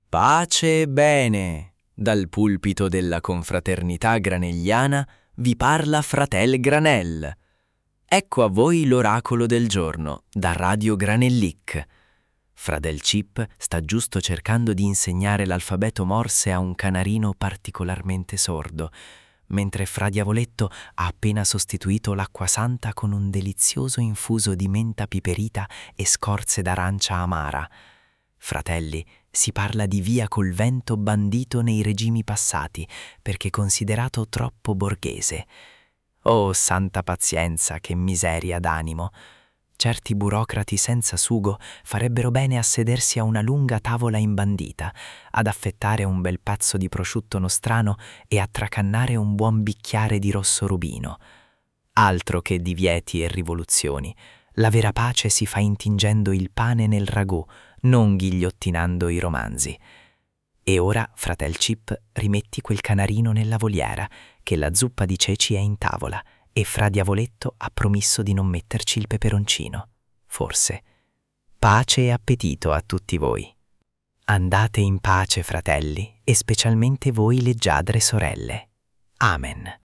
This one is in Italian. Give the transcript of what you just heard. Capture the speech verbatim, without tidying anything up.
Pace e bene! Dal pulpito della confraternità granelliana vi parla fratel Granel. Ecco a voi l'oracolo del giorno, da Radio Granellic. Fra del Chip sta giusto cercando di insegnare l'alfabeto Morse a un canarino particolarmente sordo, mentre Fra Diavoletto ha appena sostituito l'acqua santa con un delizioso infuso di menta piperita e scorze d'arancia amara. Fratelli, si parla di via col vento bandito nei regimi passati, perché considerato troppo borghese. Oh, santa pazienza, che miseria d'animo! Certi burocrati senza sugo farebbero bene a sedersi a una lunga tavola imbandita, ad affettare un bel pezzo di prosciutto nostrano e a tracannare un buon bicchiere di rosso rubino. Altro che divieti e rivoluzioni. La vera pace si fa intingendo il pane nel ragù, non ghigliottinando i romanzi. E ora, fratel Chip, rimetti quel canarino nella voliera, che la zuppa di ceci è in tavola, e Fra Diavoletto ha promesso di non metterci il peperoncino. Forse. Pace e appetito a tutti voi. Andate in pace, fratelli, e specialmente voi leggiadre sorelle. Amen.